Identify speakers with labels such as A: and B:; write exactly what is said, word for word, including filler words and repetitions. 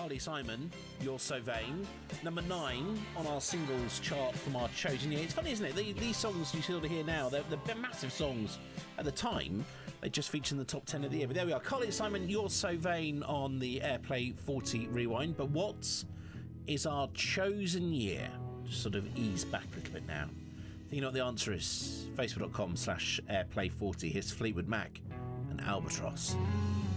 A: Carly Simon, You're So Vain. Number nine on our singles chart from our chosen year. It's funny, isn't it? The, these songs you sort of hear now, they're, they're massive songs. At the time, they just featured in the top ten of the year. But there we are. Carly Simon, You're So Vain on the Airplay forty Rewind. But what is our chosen year? Just sort of ease back a little bit now. You know what the answer is? Facebook.com slash Airplay40. Here's Fleetwood Mac and Albatross.